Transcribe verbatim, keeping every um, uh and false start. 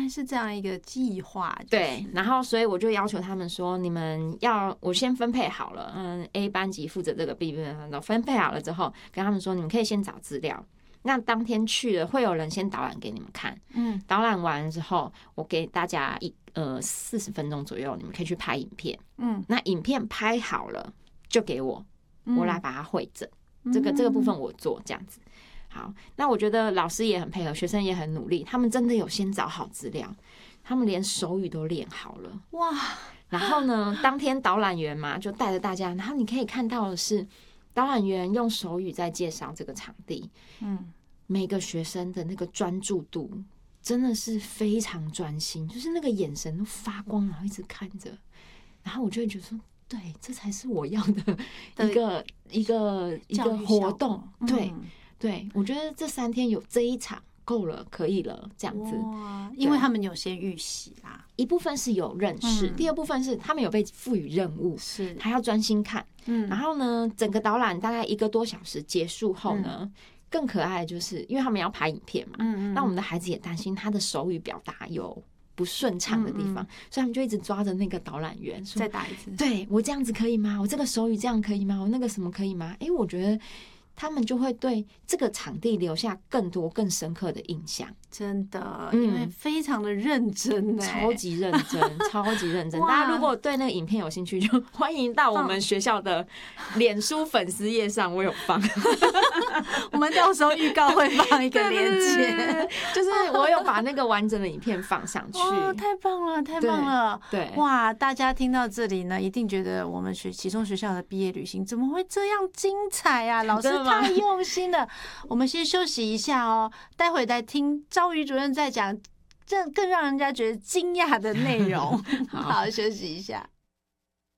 是这样一个计划。就是、 对，然后所以我就要求他们说，你们要我先分配好了，嗯 ，A 班级负责这个 ，B 班级分配好了之后，跟他们说，你们可以先找资料。那当天去了，会有人先导览给你们看。嗯，导览完之后，我给大家一呃四十分钟左右，你们可以去拍影片。嗯，那影片拍好了就给我，我来把它汇整。嗯、这个这个部分我做这样子。好，那我觉得老师也很配合，学生也很努力，他们真的有先找好资料，他们连手语都练好了。哇！然后呢，当天导览员嘛，就带着大家，然后你可以看到的是。导览员用手语在介绍这个场地，嗯，每个学生的那个专注度真的是非常专心，就是那个眼神都发光，然后一直看着，然后我就会觉得说，对，这才是我要的一个一个一个活动，对、嗯、对，我觉得这三天有这一场。够了，可以了，这样子。 因为他们有先预习啦， 一部分是有认识、嗯，第二部分是他们有被赋予任务，是还要专心看。嗯，然后呢，整个导览大概一个多小时结束后呢，嗯、更可爱的就是因为他们要拍影片嘛，嗯嗯，那我们的孩子也担心他的手语表达有不顺畅的地方、嗯嗯，所以他们就一直抓着那个导览员说：“ 再打一次， 对我这样子可以吗？我这个手语这样可以吗？我那个什么可以吗？”哎，我觉得。他们就会对这个场地留下更多更深刻的印象， 真的，因为非常的认真、欸， 超级认真，超级认真。大家如果对那个影片有兴趣，就欢迎到我们学校的脸书粉丝页上，我有放。 我们到时候预告会放一个链接， 就是我有把那个完整的影片放上去。 哇，太棒了，太棒了！ 对，对哇，大家听到这里呢，一定觉得我们学启聪学校的毕业旅行怎么会这样精彩啊？老师太用心了。我们先休息一下哦，待会再听昭瑜主任再讲这更让人家觉得惊讶的内容。好，休息一下。